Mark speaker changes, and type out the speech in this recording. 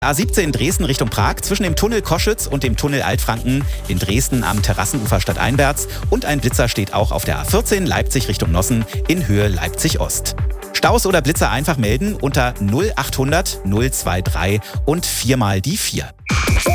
Speaker 1: A17 Dresden Richtung Prag zwischen dem Tunnel Koschütz und dem Tunnel Altfranken in Dresden am Terrassenufer stadteinwärts. Und ein Blitzer steht auch auf der A14 Leipzig Richtung Nossen in Höhe Leipzig-Ost. Staus oder Blitzer einfach melden unter 0800 023 und 4 mal die 4.